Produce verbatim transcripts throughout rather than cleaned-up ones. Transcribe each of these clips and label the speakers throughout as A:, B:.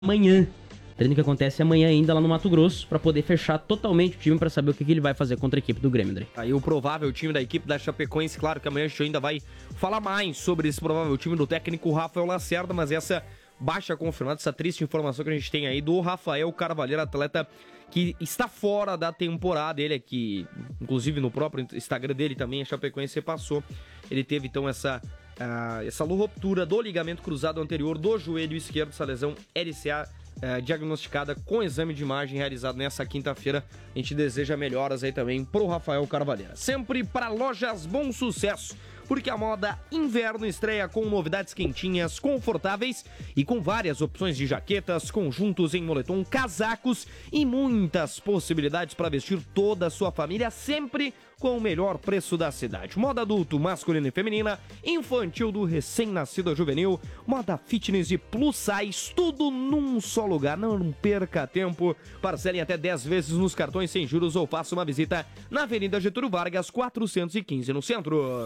A: amanhã. Treino que acontece amanhã ainda lá no Mato Grosso, para poder fechar totalmente o time, para saber o que, que ele vai fazer contra a equipe do Grêmio, André.
B: Aí o provável time da equipe da Chapecoense, claro que amanhã a gente ainda vai falar mais sobre esse provável time do técnico Rafael Lacerda, mas essa baixa confirmada, essa triste informação que a gente tem aí do Rafael Carvalheiro, atleta que está fora da temporada, ele aqui, inclusive no próprio Instagram dele também, a Chapecoense passou, ele teve então essa... Uh, essa ruptura do ligamento cruzado anterior do joelho esquerdo, essa lesão L C A uh, diagnosticada com exame de imagem realizado nessa quinta-feira. A gente deseja melhoras aí também pro Rafael Carvalheira. Sempre para Lojas Bom Sucesso, porque a moda inverno estreia com novidades quentinhas, confortáveis e com várias opções de jaquetas, conjuntos em moletom, casacos e muitas possibilidades para vestir toda a sua família, sempre com o melhor preço da cidade. Moda adulto, masculina e feminina, infantil do recém-nascido a juvenil, moda fitness e plus size, tudo num só lugar. Não perca tempo, parcelem até dez vezes nos cartões sem juros ou faça uma visita na Avenida Getúlio Vargas, quatrocentos e quinze, no centro.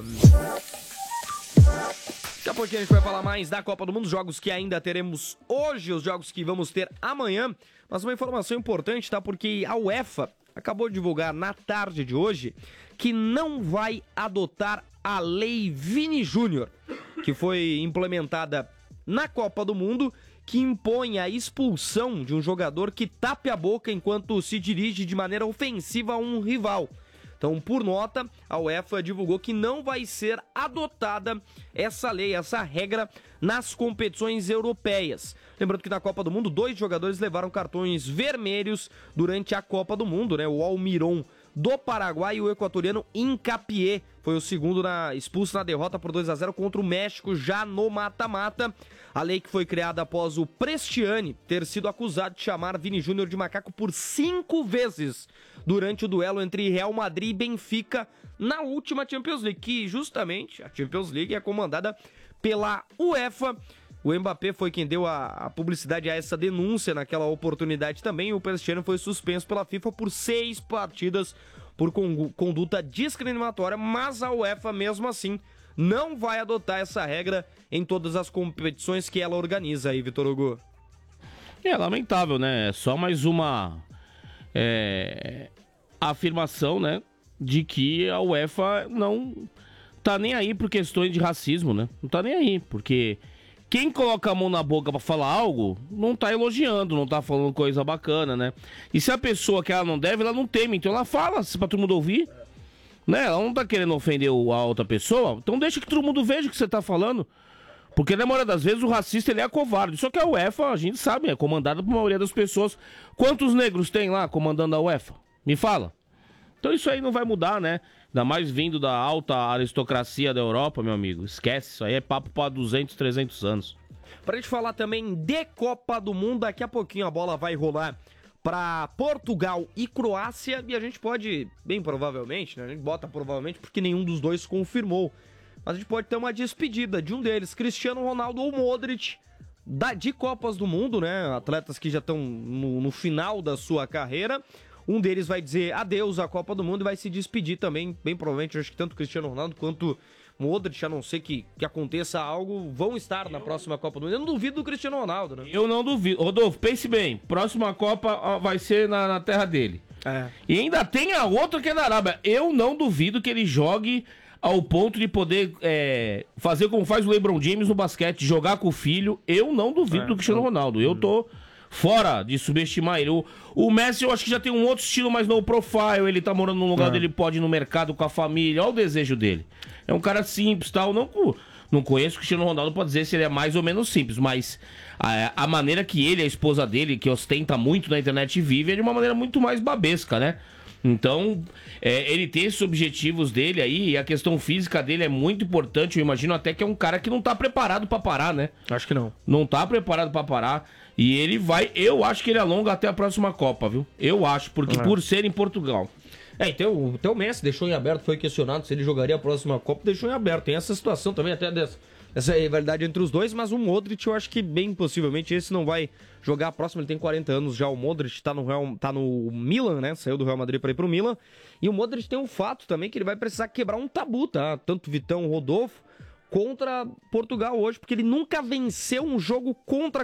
B: Daqui a pouquinho a gente vai falar mais da Copa do Mundo, jogos que ainda teremos hoje, os jogos que vamos ter amanhã. Mas uma informação importante, tá? Porque a UEFA acabou de divulgar na tarde de hoje que não vai adotar a Lei Vini Júnior, que foi implementada na Copa do Mundo, que impõe a expulsão de um jogador que tape a boca enquanto se dirige de maneira ofensiva a um rival. Então, por nota, a UEFA divulgou que não vai ser adotada essa lei, essa regra nas competições europeias. Lembrando que na Copa do Mundo, dois jogadores levaram cartões vermelhos durante a Copa do Mundo, né? O Almiron do Paraguai e o equatoriano Incapié foi o segundo na, expulso na derrota por dois a zero contra o México, já no mata-mata. A lei que foi criada após o Prestiani ter sido acusado de chamar Vini Júnior de macaco por cinco vezes durante o duelo entre Real Madrid e Benfica na última Champions League, que justamente a Champions League é comandada pela UEFA. O Mbappé foi quem deu a, a publicidade a essa denúncia naquela oportunidade também. O Prestiani foi suspenso pela FIFA por seis partidas por con, conduta discriminatória, mas a UEFA, mesmo assim, não vai adotar essa regra em todas as competições que ela organiza aí, Vitor Hugo.
C: É lamentável, né? Só mais uma é, afirmação, né? De que a UEFA não tá nem aí por questões de racismo, né? Não tá nem aí, porque quem coloca a mão na boca pra falar algo, não tá elogiando, não tá falando coisa bacana, né? E se a pessoa que ela não deve, ela não teme, então ela fala, se pra todo mundo ouvir, né? Ela não tá querendo ofender a outra pessoa, então deixa que todo mundo veja o que você tá falando. Porque na maioria das vezes o racista ele é covarde. Só que a UEFA, a gente sabe, é comandada por maioria das pessoas. Quantos negros tem lá comandando a UEFA? Me fala. Então isso aí não vai mudar, né? Ainda mais vindo da alta aristocracia da Europa, meu amigo. Esquece, isso aí é papo para duzentos, trezentos anos.
B: Pra gente falar também de Copa do Mundo, daqui a pouquinho a bola vai rolar para Portugal e Croácia. E a gente pode, bem provavelmente, né? A gente bota provavelmente porque nenhum dos dois confirmou. Mas a gente pode ter uma despedida de um deles, Cristiano Ronaldo ou Modric, da, de Copas do Mundo, né? Atletas que já estão no, no final da sua carreira. Um deles vai dizer adeus à Copa do Mundo e vai se despedir também, bem provavelmente, eu acho que tanto o Cristiano Ronaldo quanto o Modric, a não ser que, que aconteça algo, vão estar na próxima Copa do Mundo. Eu não duvido do Cristiano Ronaldo, né?
C: Eu não duvido. Rodolfo, pense bem, próxima Copa ó, vai ser na, na terra dele. É. E ainda tem a outra que é na Arábia. Eu não duvido que ele jogue ao ponto de poder é, fazer como faz o LeBron James no basquete, jogar com o filho. Eu não duvido é, do Cristiano Ronaldo. Eu tô fora de subestimar ele. O, o Messi eu acho que já tem um outro estilo mais no profile. Ele tá morando num lugar é. onde ele pode ir no mercado com a família. Olha o desejo dele. É um cara simples, tal. Não, não conheço o Cristiano Ronaldo pra dizer se ele é mais ou menos simples, mas a, a maneira que ele, a esposa dele, que ostenta muito na internet, vive é de uma maneira muito mais babesca, né? Então, é, ele tem esses objetivos dele aí, e a questão física dele é muito importante. Eu imagino até que é um cara que não tá preparado pra parar, né?
B: Acho que não.
C: Não tá preparado pra parar. E ele vai, eu acho que ele alonga até a próxima Copa, viu? Eu acho, porque é. por ser em Portugal.
B: É, então até o Messi deixou em aberto, foi questionado se ele jogaria a próxima Copa, deixou em aberto. Tem essa situação também, até dessa, essa rivalidade entre os dois, mas o Modric eu acho que bem possivelmente esse não vai jogar a próxima. Ele tem quarenta anos já, o Modric tá no, Real, tá no Milan, né? Saiu do Real Madrid para ir pro Milan. E o Modric tem um fato também que ele vai precisar quebrar um tabu, tá? Tanto Vitão, Rodolfo, contra Portugal hoje, porque ele nunca venceu um jogo contra